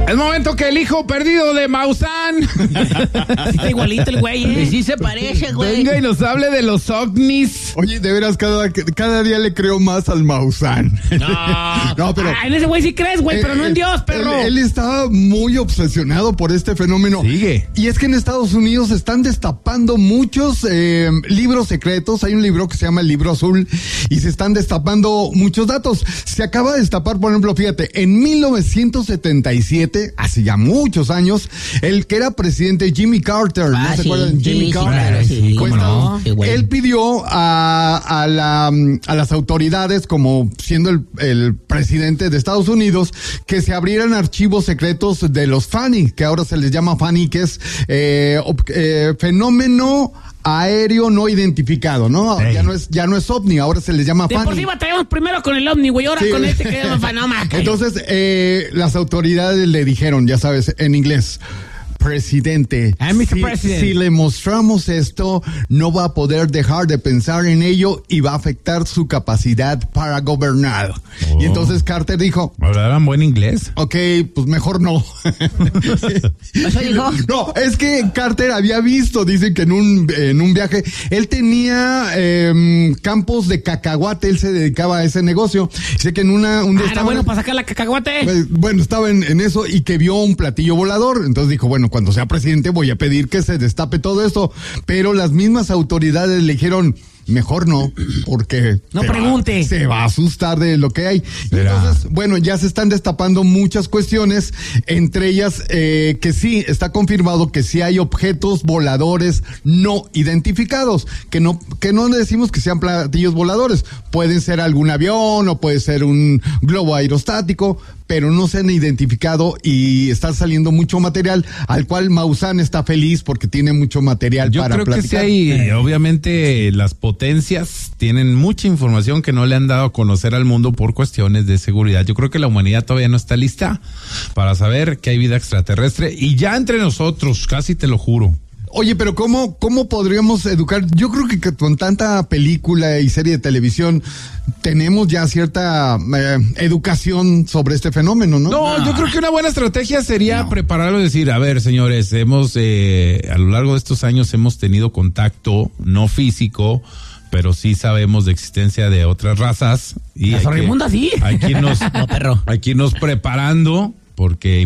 Es momento que el hijo perdido de Maussan Está igualito el güey, ¿eh? Sí se parece, güey. venga y nos hable de los ovnis. Oye, de veras, cada día le creo más al Maussan. No, pero... En ese güey sí crees, güey, pero no en Dios, perro. Él estaba muy obsesionado por este fenómeno. Sigue. Y es que en Estados Unidos están destapando muchos libros secretos. Hay un libro que se llama El Libro Azul y se están destapando muchos datos. Se acaba de destapar, por ejemplo, fíjate, en 1977, hace ya muchos años, el que era presidente Jimmy Carter, ¿no se acuerdan? Jimmy Carter. Sí, Pues, cómo no. Él pidió a las autoridades, como siendo el presidente de Estados Unidos, que se abrieran archivos secretos de los FANI, que ahora se les llama FANI, que es fenómeno aéreo no identificado, ¿no? Hey. Ya no es ovni, ahora se les llama De por FANI. sí batallamos primero con el ovni, güey, ahora Sí. con este que llama Fanoma. Entonces, las autoridades le dijeron, ya sabes, en inglés: presidente, Mr. President. si le mostramos esto, no va a poder dejar de pensar en ello y va a afectar su capacidad para gobernar. Oh. Y entonces Carter dijo: ¿Hablaban buen inglés? ok, pues mejor no. ¿Eso dijo? No, es que Carter había visto, dicen que en un viaje, él tenía campos de cacahuate, él se dedicaba a ese negocio. Dice que en Era bueno para sacar la cacahuate. bueno, estaba en eso y que vio un platillo volador. Entonces dijo, bueno, cuando sea presidente voy a pedir que se destape todo esto. Pero las mismas autoridades le dijeron: mejor no, porque No pregunte. se va a asustar de lo que hay. Y Verá. entonces, bueno, ya se están destapando muchas cuestiones, entre ellas que sí, está confirmado que sí hay objetos voladores no identificados, que no decimos que sean platillos voladores, pueden ser algún avión o puede ser un globo aerostático, pero no se han identificado y está saliendo mucho material, al cual Maussan está feliz porque tiene mucho material Yo para creo platicar. que sí hay, obviamente las potencias tienen mucha información que no le han dado a conocer al mundo por cuestiones de seguridad. Yo creo que la humanidad todavía no está lista para saber que hay vida extraterrestre y ya entre nosotros, casi te lo juro. Oye, pero ¿cómo podríamos educar? Yo creo que con tanta película y serie de televisión tenemos ya cierta educación sobre este fenómeno, ¿no? No, yo creo que una buena estrategia sería prepararlo y decir, a ver, señores, a lo largo de estos años hemos tenido contacto, no físico, pero sí sabemos de existencia de otras razas. Y La Sorrimunda sí. hay que irnos, No, perro. hay que irnos preparando porque